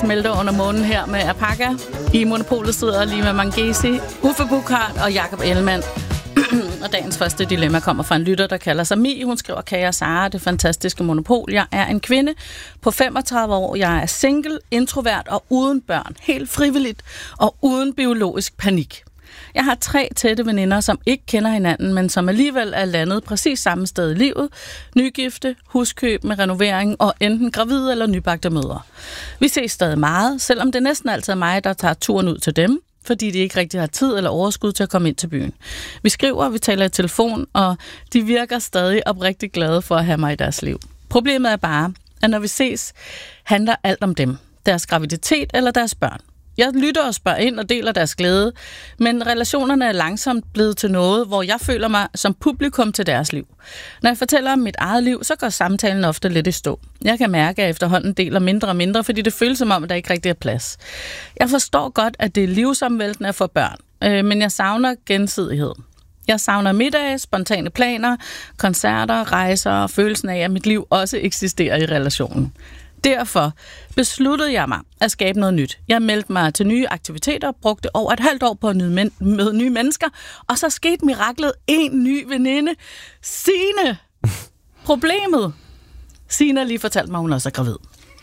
smelter under månen her med Apaka. I Monopolet sidder lige med Mangesi, Uffe Buchhardt og Jakob Ellemann. Og dagens første dilemma kommer fra en lytter, der kalder sig Mi. Hun skriver: Kære Sara, det fantastiske Monopol. Jeg er en kvinde på 35 år. Jeg er single, introvert og uden børn. Helt frivilligt og uden biologisk panik. Jeg har 3 tætte veninder, som ikke kender hinanden, men som alligevel er landet præcis samme sted i livet. Nygifte, huskøb med renovering og enten gravide eller nybagte mødre. Vi ses stadig meget, selvom det næsten altid er mig, der tager turen ud til dem, fordi de ikke rigtig har tid eller overskud til at komme ind til byen. Vi skriver, vi taler i telefon, og de virker stadig oprigtigt glade for at have mig i deres liv. Problemet er bare, at når vi ses, handler alt om dem, deres graviditet eller deres børn. Jeg lytter og spørger ind og deler deres glæde, men relationerne er langsomt blevet til noget, hvor jeg føler mig som publikum til deres liv. Når jeg fortæller om mit eget liv, så går samtalen ofte lidt i stå. Jeg kan mærke, at jeg efterhånden deler mindre og mindre, fordi det føles som om, at der ikke rigtig er plads. Jeg forstår godt, at det er livsomvæltende at få børn, men jeg savner gensidighed. Jeg savner middage, spontane planer, koncerter, rejser og følelsen af, at mit liv også eksisterer i relationen. Derfor besluttede jeg mig at skabe noget nyt. Jeg meldte mig til nye aktiviteter, brugte over et halvt år på at møde nye mennesker, og så skete miraklet: en ny veninde, Signe. Problemet: Signe har lige fortalt mig, at hun også er gravid.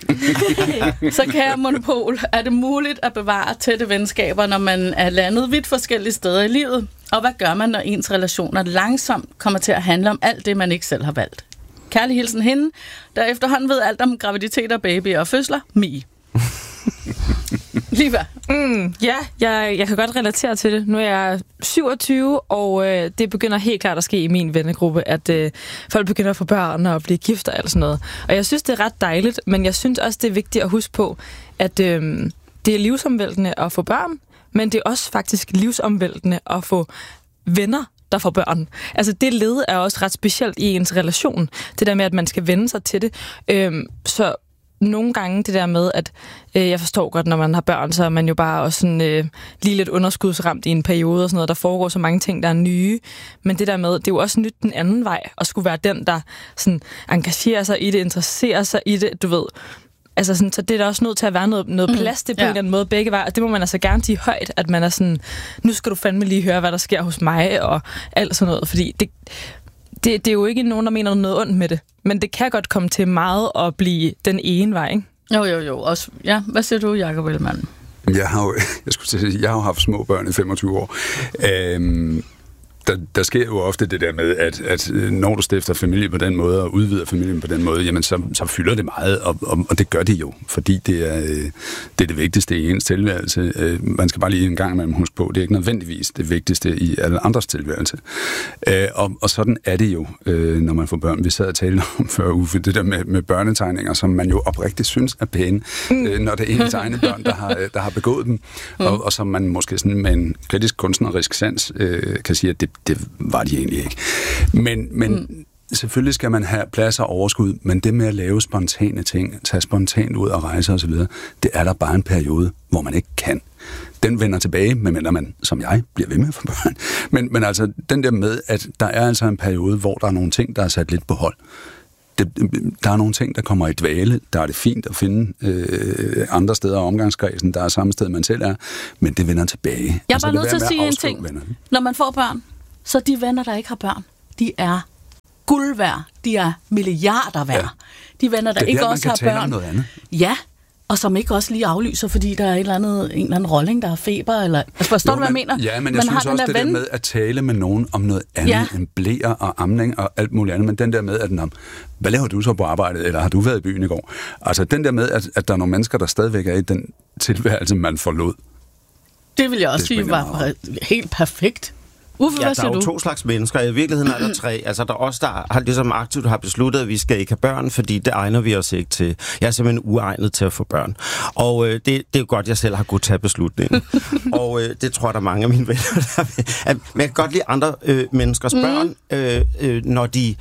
Så kære Monopol, er det muligt at bevare tætte venskaber, når man er landet vidt forskellige steder i livet? Og hvad gør man, når ens relationer langsomt kommer til at handle om alt det, man ikke selv har valgt? Kærlig hilsen hende, der efterhånden ved alt om graviditeter, babyer og fødsler, Mi. Liva. Ja, jeg kan godt relatere til det. Nu er jeg 27, og det begynder helt klart at ske i min vennegruppe, at folk begynder at få børn og blive gift og alt sådan noget. Og jeg synes, det er ret dejligt, men jeg synes også, det er vigtigt at huske på, at det er livsomvæltende at få børn, men det er også faktisk livsomvæltende at få venner, der får børn. Altså det led er også ret specielt i ens relation. Det der med, at man skal vende sig til det. Så nogle gange det der med, at jeg forstår godt, når man har børn, så er man jo bare også sådan, lige lidt underskudsramt i en periode og sådan noget. Der foregår så mange ting, der er nye. Men det der med, det er jo også nyt den anden vej, at skulle være den, der sådan engagerer sig i det, interesserer sig i det, du ved. Altså sådan, så det er der også nødt til at være noget plads til på en eller anden måde begge veje. Og det må man altså gerne sige højt, at man er sådan, nu skal du fandme lige høre, hvad der sker hos mig og alt sådan noget. Fordi det er jo ikke nogen, der mener noget ondt med det. Men det kan godt komme til meget at blive den ene vej, ikke? Jo. Også, ja. Hvad siger du, Jakob Ellemann? Jeg har jo haft små børn i 25 år. Der sker jo ofte det der med, at når du stifter familie på den måde, og udvider familien på den måde, jamen så fylder det meget, og det gør det jo, fordi det er det vigtigste i ens tilværelse. Man skal bare lige en gang imellem huske på, det er ikke nødvendigvis det vigtigste i alle andres tilværelse. Og sådan er det jo, når man får børn. Vi sad og talte om før, Uffe, det der med børnetegninger, som man jo oprigtigt synes er pæne, når det er ens egne børn, der har begået dem, og som man måske sådan med en kritisk kunstnerisk sans kan sige, at det var de egentlig ikke. Men selvfølgelig skal man have plads og overskud, men det med at lave spontane ting, tage spontant ud og rejse osv., det er der bare en periode, hvor man ikke kan. Den vender tilbage, medmindre man, som jeg, bliver ved med at få børn. Men altså, den der med, at der er altså en periode, hvor der er nogle ting, der er sat lidt på hold. Der er nogle ting, der kommer i dvale. Der er det fint at finde andre steder af omgangskredsen. Der er samme sted, man selv er. Men det vender tilbage. Jeg er bare nødt til at sige en ting. Vennerne. Når man får børn, så de venner, der ikke har børn, de er guld værd. De er milliarder værd. Ja. De venner, der ikke også har børn. Noget andet. Ja, og som ikke også lige aflyser, fordi der er en eller anden rolling, der har feber. Eller, altså, forstår du, hvad jeg mener? Ja, men jeg synes også, det der med at tale med nogen om noget andet end blæer og amning og alt muligt andet. Men den der med, at hvad laver du så på arbejdet? Eller har du været i byen i går? Altså den der med, at der er nogle mennesker, der stadigvæk er i den tilværelse, man forlod. Det vil jeg også sige var helt perfekt. Uffe, der er jo 2 slags mennesker. I virkeligheden er der 3. Altså, der er os, der har ligesom aktivt har besluttet, at vi skal ikke have børn, fordi det egner vi os ikke til. Jeg er simpelthen uegnet til at få børn. Og det er jo godt, jeg selv har kunnet tage beslutningen. Og det tror jeg, der er mange af mine venner, der vil. Men jeg kan godt lide andre menneskers børn, når de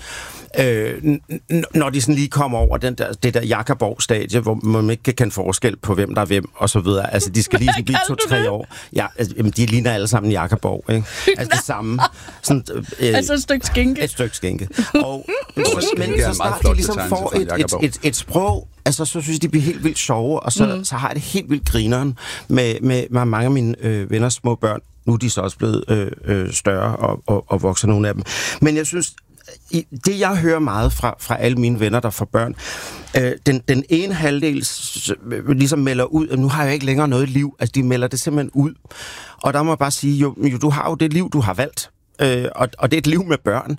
når de sådan lige kommer over det der Jakobborg-stadie, hvor man ikke kan kende forskel på, hvem der er hvem, og så videre. Altså, de skal lige sådan blive 2-3 år. Ja, altså, de ligner alle sammen Jakobborg, ikke? Altså, det samme. Sådan, altså et stykke skinke. Et stykke skinke. Men så snart de ligesom får et sprog, altså, så synes de bliver helt vildt sjove, og så har jeg det helt vildt grineren med mange af mine venners små børn. Nu er de så også blevet større og vokser nogle af dem. Men jeg synes, det jeg hører meget fra alle mine venner, der får børn, den ene halvdel ligesom melder ud, at nu har jeg ikke længere noget liv. Altså, de melder det simpelthen ud. Og der må jeg bare sige, jo, du har jo det liv, du har valgt. Og det er et liv med børn,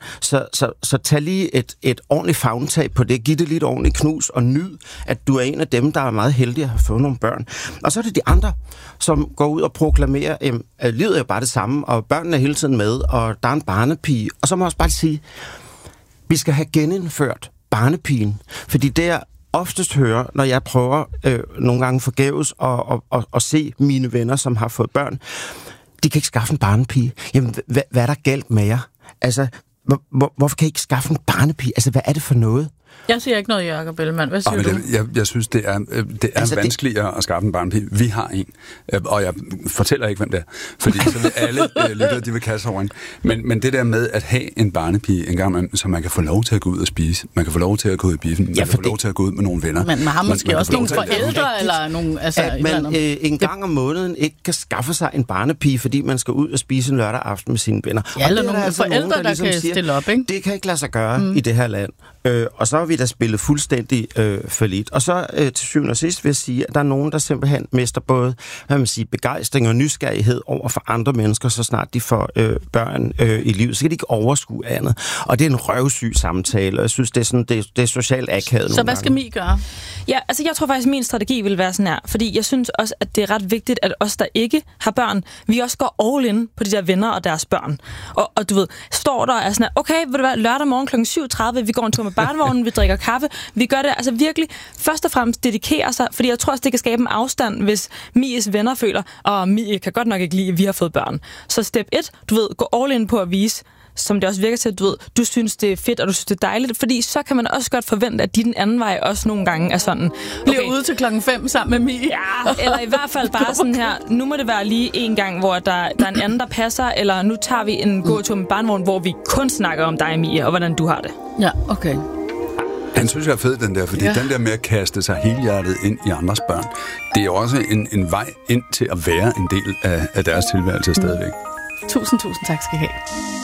så tag lige et ordentligt favntag på det, giv det lidt ordentligt knus og nyd, at du er en af dem, der er meget heldig at have fået nogle børn. Og så er det de andre, som går ud og proklamerer, at livet er jo bare det samme, og børnene er hele tiden med, og der er en barnepige. Og så må jeg også bare sige, vi skal have genindført barnepigen, fordi det er oftest hører, når jeg prøver nogle gange forgæves at se mine venner, som har fået børn, de kan ikke skaffe en barnepige. Jamen, hvad er der galt med jer? Altså, hvorfor kan I ikke skaffe en barnepige? Altså, hvad er det for noget? Jeg siger ikke noget, Jacob Ellemann. Hvad siger du? Jeg synes, det er altså, vanskeligere at skaffe en barnepige. Vi har en, og jeg fortæller ikke, hvem det er, fordi så vil alle lyttere, de vil kaste over en. Men det der med at have en barnepige en gang imellem, så man kan få lov til at gå ud og spise, man kan få lov til at gå i biffen, man kan få lov til at gå ud med nogle venner. Men man har måske også nogle forældre, eller nogle... Altså, at man en gang om måneden ikke kan skaffe sig en barnepige, fordi man skal ud og spise en lørdag aften med sine venner. Ja, eller nogle altså forældre, der ligesom kan stille op, ikke? Det kan ikke lade sig gøre i det her land. Og så har vi da spillet fuldstændig fallit. Og så til syvende og sidst vil jeg sige, at der er nogen, der simpelthen mister både begejstring og nysgerrighed over for andre mennesker, så snart de får børn i livet. Så kan de ikke overskue andet. Og det er en røvsyg samtale, og jeg synes, det er, sådan, det er socialt akavet. Så hvad skal Mi gøre? Ja, altså jeg tror faktisk, at min strategi vil være sådan her, fordi jeg synes også, at det er ret vigtigt, at os, der ikke har børn, vi også går all in på de der venner og deres børn. Og du ved, står der og er sådan her, okay, vil det være lørdag morgen kl. 7:30, vi går en tur med barnevognen, vi drikker kaffe, vi gør det altså virkelig først og fremmest dedikere sig, fordi jeg tror også, det kan skabe en afstand, hvis Mies venner føler, og Mi kan godt nok ikke lide, at vi har fået børn. Så step 1, du ved, gå all in på at vise, som det også virker til, at du synes, det er fedt, og du synes, det er dejligt, fordi så kan man også godt forvente, at den anden vej også nogle gange er sådan... Bliver ude til 5:00 sammen med Mi. Ja, eller i hvert fald bare sådan her, nu må det være lige en gang, hvor der er en anden, der passer, eller nu tager vi en gåtur med barnevogn, hvor vi kun snakker om dig, Mia, og hvordan du har det. Ja, okay. Den synes jeg er fed, den der, fordi den der med at kaste sig helhjertet ind i andres børn, det er jo også en vej ind til at være en del af deres tilværelse stadigvæk. Tusind tak skal I have.